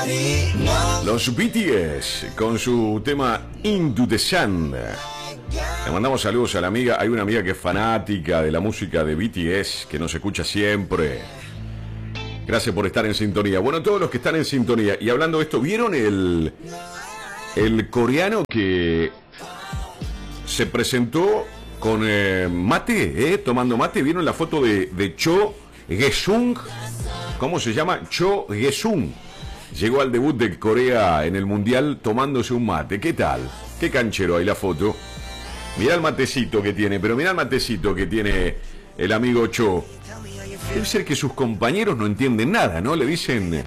Los BTS con su tema Into the Sun. Le mandamos saludos a la amiga. Hay una amiga que es fanática de la música de BTS, que nos escucha siempre. Gracias por estar en sintonía. Bueno, todos los que están en sintonía. Y hablando de esto, ¿vieron el coreano que se presentó con mate, tomando mate? ¿Vieron la foto de Cho Hae-sung? ¿Cómo se llama? Cho Hae-sung. Llegó al debut de Corea en el Mundial tomándose un mate. ¿Qué tal? Qué canchero ahí la foto. Mirá el matecito que tiene, pero mirá el matecito que tiene el amigo Cho. Debe ser que sus compañeros no entienden nada, ¿no? Le dicen...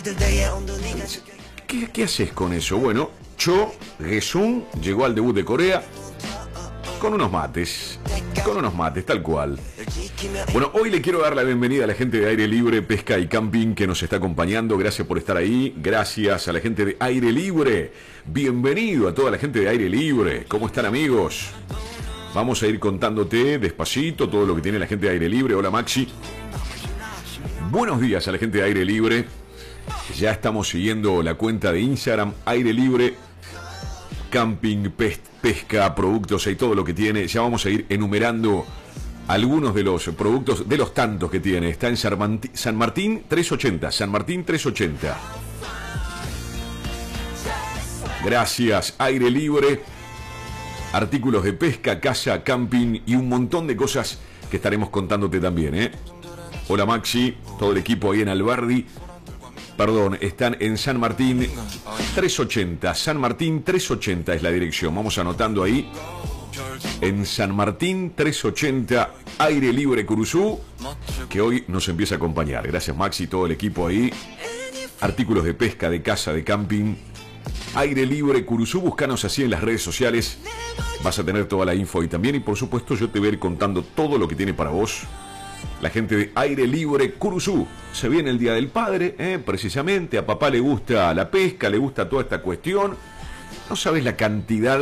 ¿Qué haces con eso? Bueno, Cho Hae-sung llegó al debut de Corea con unos mates, tal cual. Bueno, hoy le quiero dar la bienvenida a la gente de Aire Libre, Pesca y Camping que nos está acompañando. Gracias por estar ahí. Gracias a la gente de Aire Libre. Bienvenido a toda la gente de Aire Libre. ¿Cómo están, amigos? Vamos a ir contándote despacito todo lo que tiene la gente de Aire Libre. Hola, Maxi. Buenos días a la gente de Aire Libre. Ya estamos siguiendo la cuenta de Instagram, Aire Libre, Camping, pesca, productos y todo lo que tiene. Ya vamos a ir enumerando algunos de los productos, de los tantos que tiene. Está en San Martín 380, San Martín 380. Gracias, Aire Libre. Artículos de pesca, casa, camping y un montón de cosas que estaremos contándote también, ¿eh? Hola, Maxi, todo el equipo ahí en Albardi. Perdón, están en San Martín 380. San Martín 380 es la dirección. Vamos anotando ahí. En San Martín 380, Aire Libre Curuzú, que hoy nos empieza a acompañar. Gracias, Maxi, todo el equipo ahí. Artículos de pesca, de casa, de camping. Aire Libre Curuzú, búscanos así en las redes sociales. Vas a tener toda la info ahí también. Y por supuesto yo te voy a ir contando todo lo que tiene para vos la gente de Aire Libre Curuzú. Se viene el Día del Padre, precisamente. A papá le gusta la pesca, le gusta toda esta cuestión. No sabes la cantidad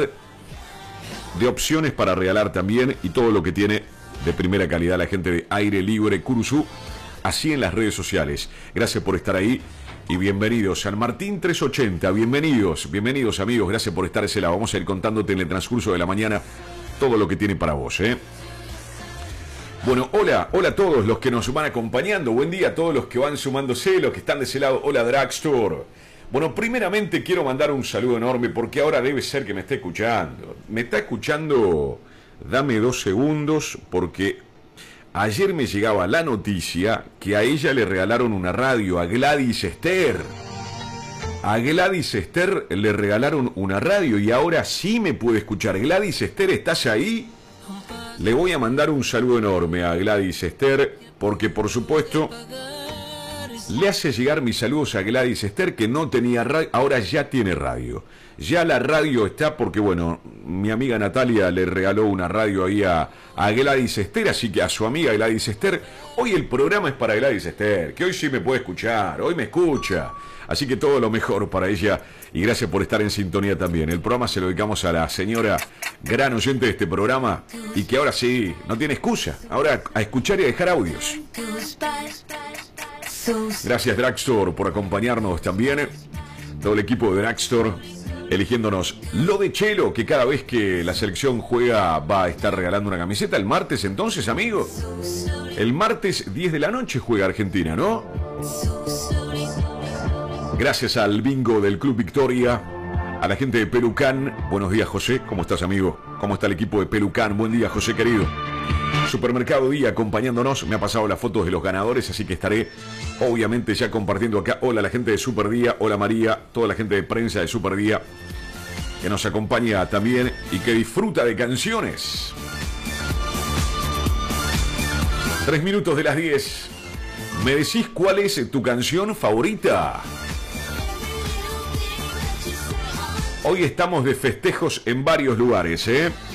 de opciones para regalar también y todo lo que tiene de primera calidad la gente de Aire Libre Curuzú, así en las redes sociales. Gracias por estar ahí y bienvenidos. San Martín 380, bienvenidos amigos, gracias por estar a ese lado. Vamos a ir contándote en el transcurso de la mañana todo lo que tiene para vos, Bueno, hola a todos los que nos van acompañando. Buen día a todos los que van sumándose, los que están de ese lado. Hola, Dragstore. Bueno, primeramente quiero mandar un saludo enorme porque ahora debe ser que me está escuchando. Me está escuchando, dame 2 segundos, porque ayer me llegaba la noticia que a ella le regalaron una radio, a Gladys Esther. A Gladys Esther le regalaron una radio y ahora sí me puede escuchar. Gladys Esther, ¿estás ahí? Le voy a mandar un saludo enorme a Gladys Esther, porque por supuesto le hace llegar mis saludos a Gladys Esther, que no tenía radio, ahora ya tiene radio. Ya la radio está porque, bueno, mi amiga Natalia le regaló una radio ahí a Gladys Esther, así que a su amiga Gladys Esther. Hoy el programa es para Gladys Esther, que hoy sí me puede escuchar, hoy me escucha. Así que todo lo mejor para ella y gracias por estar en sintonía también. El programa se lo dedicamos a la señora gran oyente de este programa y que ahora sí, no tiene excusa. Ahora a escuchar y a dejar audios. Gracias, Dragstore, por acompañarnos también. Todo el equipo de Dragstore eligiéndonos. Lo de Chelo, que cada vez que la selección juega va a estar regalando una camiseta. El martes entonces, amigo. El martes 10 de la noche juega Argentina, ¿no? Gracias al bingo del Club Victoria, a la gente de Pelucán. Buenos días, José. ¿Cómo estás, amigo? ¿Cómo está el equipo de Pelucán? Buen día, José, querido. Supermercado Día acompañándonos. Me ha pasado las fotos de los ganadores, así que estaré obviamente ya compartiendo acá. Hola a la gente de Super Día. Hola, María. Toda la gente de prensa de Super Día que nos acompaña también y que disfruta de canciones. 3 minutos de las 10. ¿Me decís cuál es tu canción favorita? Hoy estamos de festejos en varios lugares,